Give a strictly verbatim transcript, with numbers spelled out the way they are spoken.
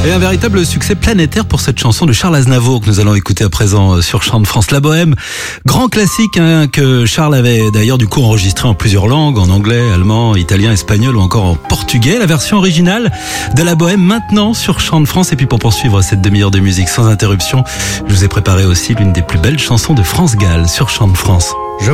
Et un véritable succès planétaire pour cette chanson de Charles Aznavour que nous allons écouter à présent sur Chant de France. La Bohème, grand classique hein, que Charles avait d'ailleurs du coup enregistré en plusieurs langues, en anglais, allemand, italien, espagnol ou encore en portugais. La version originale de La Bohème maintenant sur Chant de France. Et puis pour poursuivre cette demi-heure de musique sans interruption, je vous ai préparé aussi l'une des plus belles chansons de France Gall sur Chant de France.